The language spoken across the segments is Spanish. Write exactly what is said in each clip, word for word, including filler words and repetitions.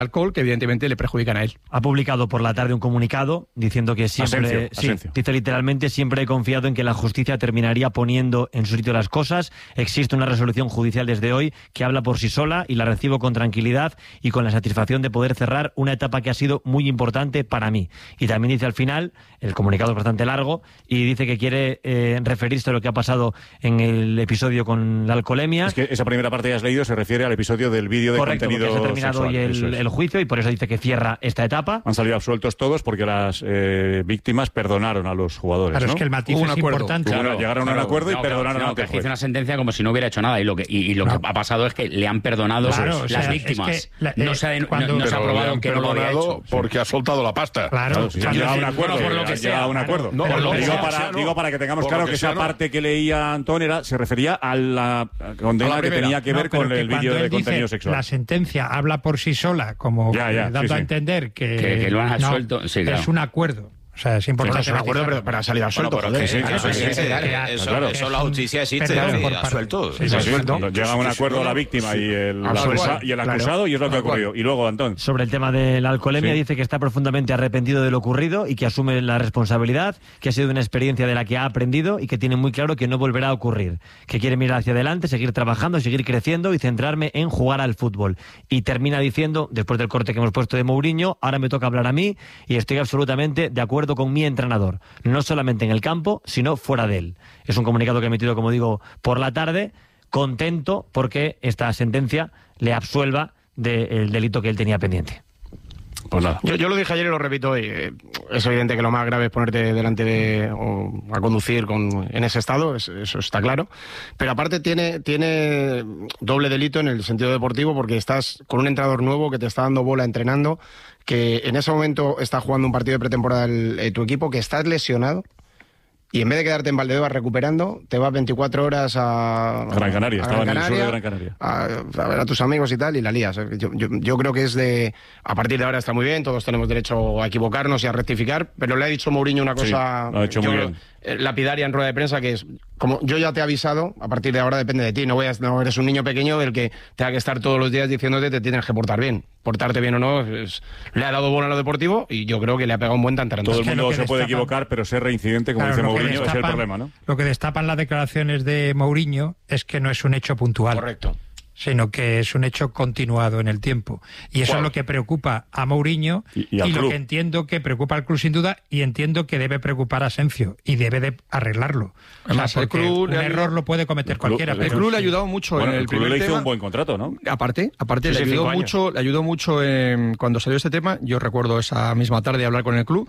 alcohol que evidentemente le perjudican a él. Ha publicado por la tarde un comunicado diciendo que siempre, Asencio, sí, Asencio. dice literalmente, siempre he confiado en que la justicia terminaría poniendo en su sitio las cosas. Existe una resolución judicial desde hoy que habla por sí sola y la recibo con tranquilidad y con la satisfacción de poder cerrar una etapa que ha sido muy importante para mí. Y también dice al final, el comunicado es bastante largo, y dice que quiere eh, referirse a lo que ha pasado en el episodio con la alcoholemia. Es que esa primera parte que has leído se refiere al episodio del vídeo de Correcto, contenido porque se ha terminado sexual. hoy el, Eso es. el juicio y por eso dice que cierra esta etapa. Han salido absueltos todos porque las eh, víctimas perdonaron a los jugadores, Claro, ¿no? es que el matiz Hubo un es acuerdo. importante. Claro, llegaron a un acuerdo y no, perdonaron pero, a no, pero otro es que hizo juez. una sentencia como si no hubiera hecho nada y lo que, y, y lo No. que ha pasado es que le han perdonado Claro, o sea, las es víctimas. que la- no eh, se ha, cuando- no, no se ha Pero le probado han que no lo había perdonado hecho. porque ha soltado la pasta. Claro, Claro, sí, o sea, han llegado a un sí, acuerdo, bueno, por lo han que llegado sea, a un claro. acuerdo. No, Pero por lo que digo, sea, para, no. digo para que tengamos Por claro lo que, que esa sea, no. parte que leía Antón era, se refería a la condena A la que primera. tenía que No, ver pero con que el cuando vídeo de él dice, contenido sexual. la sentencia habla por sí sola, como Ya, ya, eh, dando sí, a sí. entender que, Que- que lo han no, absuelto, sí, claro. es un acuerdo. O sea, es importante. Bueno, es un acuerdo, pero, pero ha salido absuelto. Bueno, pero joder. que, sí, que sí, eso sí, existe, sí, eh, sí, eso, claro. eso la justicia existe, Perdón y por ha parte. suelto. Sí, Sí, sí, sí. suelto. Llega a un acuerdo la víctima y el, Al la cual, acusa- y el claro. acusado y es lo que ha Al cual. ocurrido. Y luego, Antón. Sobre el tema de la alcoholemia, Sí. dice que está profundamente arrepentido de lo ocurrido y que asume la responsabilidad, que ha sido una experiencia de la que ha aprendido y que tiene muy claro que no volverá a ocurrir, que quiere mirar hacia adelante, seguir trabajando, seguir creciendo y centrarme en jugar al fútbol. Y termina diciendo, después del corte que hemos puesto de Mourinho, ahora me toca hablar a mí y estoy absolutamente de acuerdo con mi entrenador, no solamente en el campo, sino fuera de él. Es un comunicado que ha emitido, como digo, por la tarde, contento porque esta sentencia le absuelva del delito que él tenía pendiente. Pues nada. Yo, yo lo dije ayer y lo repito hoy. eh, Es evidente que lo más grave es ponerte delante de o a conducir con, en ese estado, es- eso está claro. Pero aparte tiene, tiene doble delito en el sentido deportivo porque estás con un entrenador nuevo que te está dando bola entrenando, que en ese momento está jugando un partido de pretemporada el, eh, tu equipo, que estás lesionado. Y en vez de quedarte en Valdebebas recuperando, te vas veinticuatro horas a Gran Canaria, a estaba en el sur de Canaria, Gran Canaria. A, a ver a tus amigos y tal, y la lías. Yo, yo, yo creo que es de... A partir de ahora está muy bien, todos tenemos derecho a equivocarnos y a rectificar, pero le ha dicho Mourinho una Sí, cosa lo ha hecho yo muy creo, bien. eh, lapidaria en rueda de prensa, que es, como yo ya te he avisado, a partir de ahora depende de ti, no, voy a- no eres un niño pequeño del que tenga que estar todos los días diciéndote te tienes que portar bien. Portarte bien o no, es- le ha dado bola a lo deportivo y yo creo que le ha pegado un buen tantarantazo. Todo el que mundo lo que se puede destapan- equivocar, pero ser reincidente, como Claro, dice lo que Mourinho, ese es el destapan- problema, ¿no? Lo que destapan las declaraciones de Mourinho es que no es un hecho puntual. Correcto. Sino que es un hecho continuado en el tiempo. Y eso Wow. es lo que preocupa a Mourinho Y- y, y al lo club. que entiendo que preocupa al club sin duda y entiendo que debe preocupar a Asencio y debe de arreglarlo. Además, o sea, el porque club un le ha error lo puede cometer el club- cualquiera. el pero El club le ha sí. ayudado mucho Bueno, en el el club primer le hizo tema. un buen contrato, ¿no? Aparte, aparte Sí, le sí, ayudó cinco años. mucho, le ayudó mucho en- cuando salió este tema. Yo recuerdo esa misma tarde hablar con el club.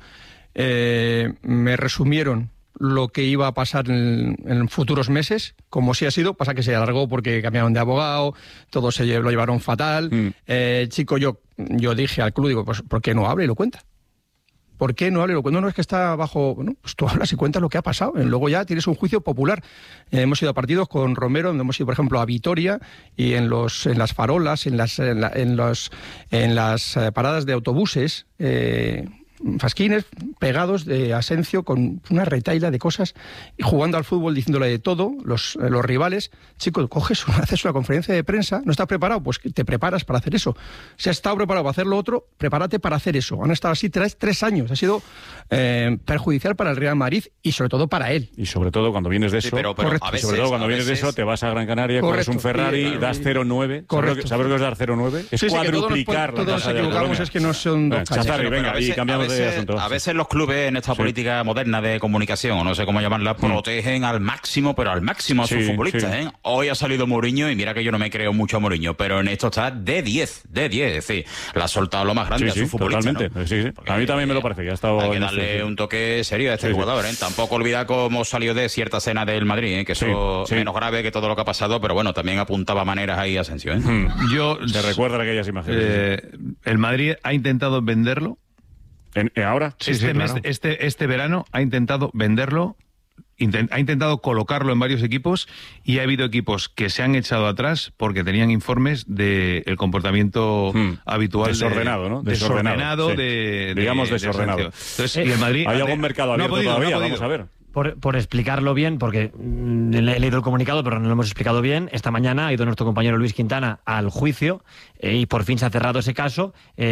Eh, me resumieron lo que iba a pasar en, en futuros meses, como sí ha sido, pasa que se alargó porque cambiaron de abogado, todo se lle- lo llevaron fatal. Mm. Eh, chico, yo, yo dije al club, digo, pues ¿por qué no habla y lo cuenta? ¿Por qué no habla y lo cuenta? No, no es que está bajo... Bueno, pues tú hablas y cuentas lo que ha pasado. Eh, Luego ya tienes un juicio popular. Eh, hemos ido a partidos con Romero, donde hemos ido, por ejemplo, a Vitoria y en los en las farolas, en las en, la- en los en las eh, paradas de autobuses, eh, fasquines pegados de Asencio con una retaila de cosas y jugando al fútbol diciéndole de todo, los, eh, los rivales. Chico, coges, haces una conferencia de prensa, ¿no estás preparado? Pues que te preparas para hacer eso. Si has estado preparado para hacer lo otro, prepárate para hacer eso. Han estado así tres, tres años. Ha sido eh, perjudicial para el Real Madrid y sobre todo para él. Y sobre todo cuando vienes de eso, Sí, pero, pero Correcto. a y veces, sobre todo cuando a vienes de veces- eso, te vas a Gran Canaria, coges Correcto. un Ferrari, Y, eh, das cero nueve. correcto. ¿Sabes lo que es dar cero nueve? Es Sí, sí, que todos nos cuadruplicar pon- todos la nos tasa de equivocamos, alcoholemia. es que no son dos Venga, calles. Chazarri, Pero venga, a veces- y cambiamos a veces, de asunto. A veces los clubes en esta Sí. política moderna de comunicación, o no sé cómo llamarla, protegen al máximo, pero al máximo a sus Sí, futbolistas. sí. ¿eh? Hoy ha salido Mourinho y mira que yo no me creo mucho a Mourinho, pero en esto está de diez, de diez. Es decir, le ha soltado lo más grande Sí, a sí, sus futbolistas. totalmente. ¿no? Sí, sí. Porque A mí también me lo parece, que ha estado Hay que en darle este- un toque serio a este Sí, sí. jugador. ¿eh? Tampoco olvidar cómo salió de cierta escena del Madrid, ¿eh? que eso Sí, sí. menos grave que todo lo que ha pasado, pero bueno, también apuntaba maneras ahí a Asensio. ¿eh? Hmm. Yo, Te recuerdan aquellas imágenes. eh, el Madrid ha intentado venderlo. En- eh, ¿Ahora? este, sí, mes- claro. este, este verano ha intentado venderlo, inten- ha intentado colocarlo en varios equipos y ha habido equipos que se han echado atrás porque tenían informes del comportamiento Hmm. habitual. de- Desordenado, ¿no? Desordenado, Desordenado, sí. de, de- Digamos de desordenado. Asensio. Entonces, y el Madrid ¿Hay ha- algún mercado no ha abierto podido, no ha todavía? podido. Vamos a ver. Por, por explicarlo bien, porque mm, he leído el comunicado, pero no lo hemos explicado bien. Esta mañana ha ido nuestro compañero Luis Quintana al juicio eh, y por fin se ha cerrado ese caso. Eh,